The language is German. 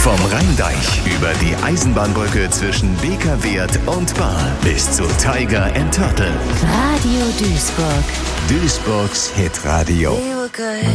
Vom Rheindeich über die Eisenbahnbrücke zwischen Beker-Wert und Baar bis zu Tiger and Turtle. Radio Duisburg. Duisburgs Hitradio. We were good.